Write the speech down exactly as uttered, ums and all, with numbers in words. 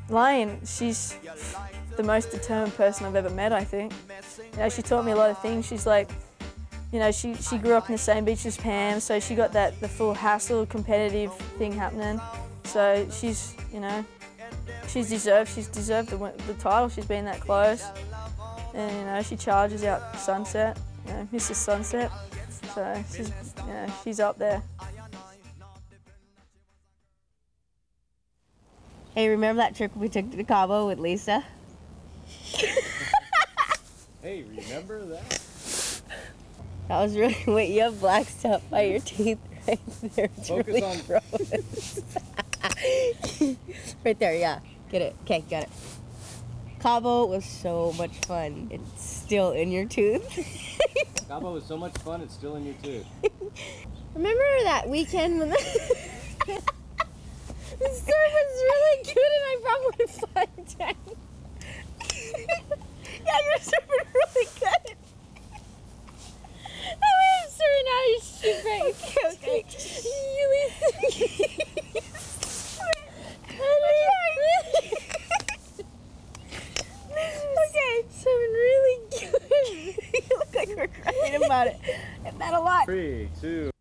Lane, she's the most determined person I've ever met, I think. You know, she taught me a lot of things. She's like, you know, she, she grew up in the same beach as Pam, so she got that the full hassle, competitive thing happening. So she's, you know, she's deserved, she's deserved the, the title. She's been that close. And, you know, she charges out Sunset, you know, Missus Sunset. So she's, you know, she's up there. Hey, remember that trip we took to Cabo with Lisa? Hey, remember that? That was really, wait, you have black stuff by your teeth right there. It's Focus really on- gross. Right there, yeah. Get it. Okay, got it. Cabo was so much fun. It's still in your tooth. Cabo was so much fun, it's still in your tooth. Remember that weekend when the... The story was really good and I brought one fun time. Yeah, you're serving really good. I mean, serving out your shoe bag. Okay, okay. You listen. Okay, serving really good. You look like we're crying about it. And that a lot. Three, two.